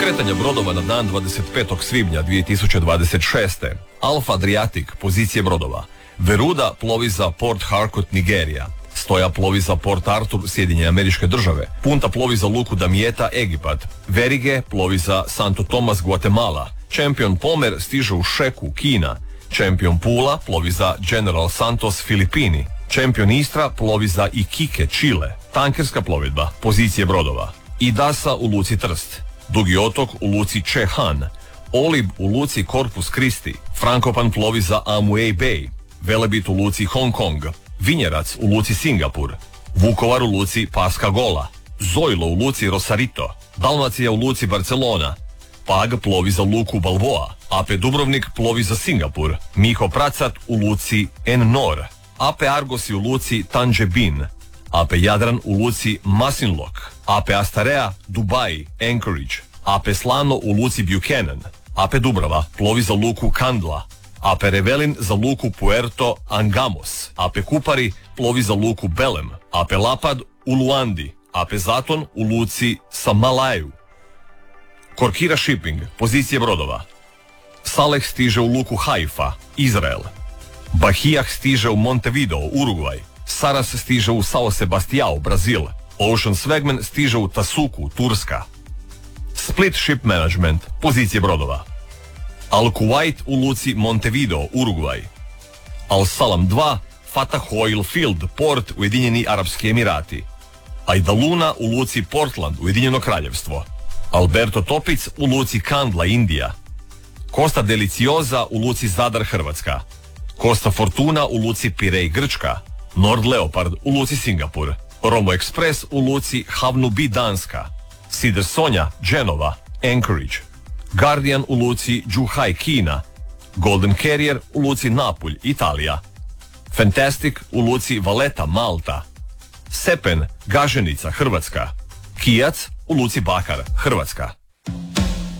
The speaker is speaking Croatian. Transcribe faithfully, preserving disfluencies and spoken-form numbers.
kretanja brodova na dan dvadeset petog svibnja dvije tisuće dvadeset šeste. Alfa Adriatic, pozicije brodova. Veruda plovi za Port Harcourt, Nigerija. Stoja plovi za Port Arthur, Sjedinjene Američke Države. Punta plovi za luku Damieta, Egipat. Verige plovi za Santo Tomas, Guatemala. Champion Pomer stiže u Šeku, Kina. Champion Pula plovi za General Santos, Filipini. Champion Istra plovi za Iquique, Čile. Tankerska plovidba, pozicije brodova. Idasa u luci Trst. Dugi otok u luci Čehan. Olib u luci Corpus Christi. Frankopan plovi za Amuei Bay. Velebit u luci Hong Kong. Vinjerac u luci Singapur. Vukovar u luci Paska Gola. Zojlo u luci Rosarito. Dalmacija u luci Barcelona. Pag plovi za luku Balboa. A P Dubrovnik plovi za Singapur. Miho Pracat u luci En-Nor. A P Argosi u luci Tanjebin. A P Jadran u luci Masinloc. A P Astarea, Dubai, Anchorage. A P Slano u luci Buchanan. A P Dubrava plovi za luku Kandla. A P Revelin za luku Puerto Angamos. A P Kupari plovi za luku Belem. A P Lapad u Luandi. A P Zaton u luci Samalaju. Korkira Shipping, pozicije brodova. Saleh stiže u luku Haifa, Izrael. Bahijah stiže u Montevideo, Urugvaj. Saras stiže u Sao Sebastiao, Brazil. Ocean Swagman stiže u Tasuku, Turska. Split Ship Management, pozicije brodova. Al Kuwait u luci Montevideo, Urugvaj. Al Salam dva, Fatah Oil Field, port, Ujedinjeni Arapski Emirati. Aidaluna u luci Portland, Ujedinjeno Kraljevstvo. Alberto Topic u luci Kandla, Indija. Costa Deliciosa u luci Zadar, Hrvatska. Costa Fortuna u luci Pirej, Grčka. Nord Leopard u luci Singapur. Romo Express u luci Havnubi, Danska. Sider Sonja, Genova, Anchorage. Guardian u luci Zhuhai, Kina. Golden Carrier u luci Napulj, Italija. Fantastic u luci Valeta, Malta. Sepen, Gaženica, Hrvatska. Kijac u luci Bakar, Hrvatska.